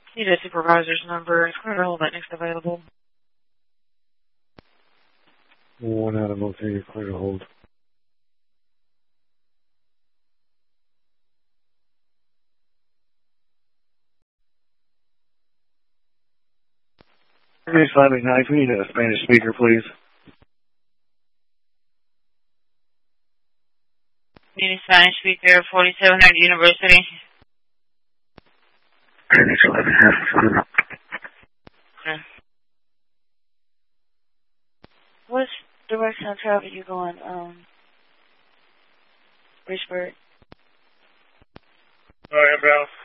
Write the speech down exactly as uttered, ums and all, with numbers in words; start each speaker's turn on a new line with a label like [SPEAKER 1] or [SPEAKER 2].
[SPEAKER 1] Need a supervisor's number. It's clear to hold that next available.
[SPEAKER 2] One out of okay, clear to hold. Phoenix five eight nine, we need a Spanish speaker, please.
[SPEAKER 1] Need a Spanish speaker, forty-seven hundred University.
[SPEAKER 2] Phoenix eleven half.
[SPEAKER 1] Okay. What direction of travel are you going, um, Richburg?
[SPEAKER 2] Oh, yeah, Ralph.